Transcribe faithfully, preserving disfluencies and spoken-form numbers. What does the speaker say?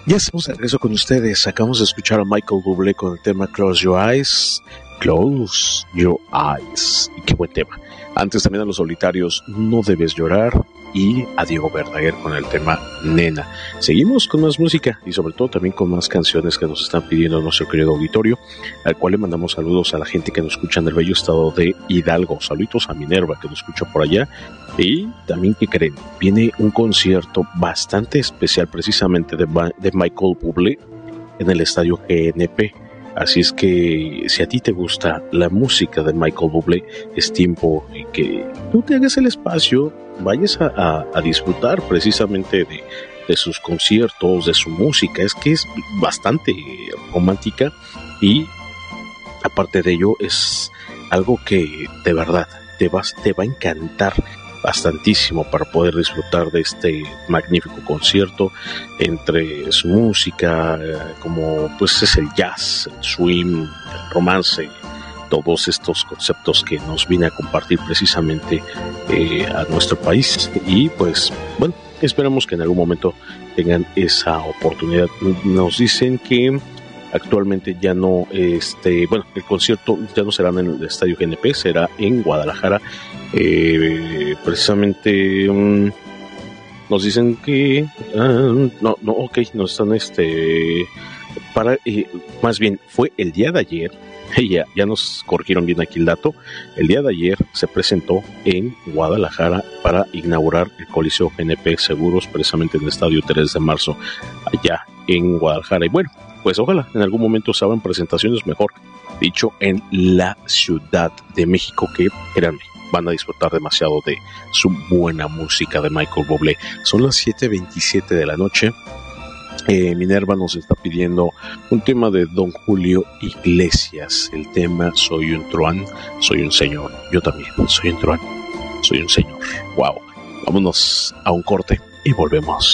Ya estamos de regreso con ustedes. Acabamos de escuchar a Michael Bublé con el tema Close Your Eyes. Close Your Eyes. Y qué buen tema. Antes también a Los Solitarios, No Debes Llorar. Y a Diego Verdaguer con el tema Nena. Seguimos con más música y sobre todo también con más canciones que nos están pidiendo nuestro querido auditorio, al cual le mandamos saludos a la gente que nos escucha en el bello estado de Hidalgo. Saluditos a Minerva que nos escucha por allá. Y también, que creen, viene un concierto bastante especial precisamente de, de Michael Bublé en el estadio G N P. Así es que si a ti te gusta la música de Michael Bublé, es tiempo de que tú te hagas el espacio, vayas a, a, a disfrutar precisamente de, de sus conciertos, de su música. Es que es bastante romántica y aparte de ello es algo que de verdad te, vas, te va a encantar bastantísimo para poder disfrutar de este magnífico concierto entre su música, eh, como pues es el jazz, el swing, el romance, todos estos conceptos que nos viene a compartir precisamente eh, a nuestro país. Y pues bueno, esperamos que en algún momento tengan esa oportunidad. Nos dicen que actualmente ya no, este, bueno, el concierto ya no será en el Estadio G N P, será en Guadalajara. Eh, precisamente um, nos dicen que uh, no, no, ok, nos están este para eh, más bien fue el día de ayer. Ya, ya nos corrigieron bien aquí el dato. El día de ayer se presentó en Guadalajara para inaugurar el Coliseo G N P Seguros, precisamente en el Estadio tres de marzo, allá en Guadalajara. Y bueno, pues ojalá en algún momento se hagan presentaciones, mejor dicho, en la Ciudad de México, que créanme, van a disfrutar demasiado de su buena música de Michael Bublé. Son las siete veintisiete de la noche. Eh, Minerva nos está pidiendo un tema de Don Julio Iglesias. El tema Soy un truán, soy un señor. Yo también soy un truán, soy un señor. Wow. Vámonos a un corte y volvemos.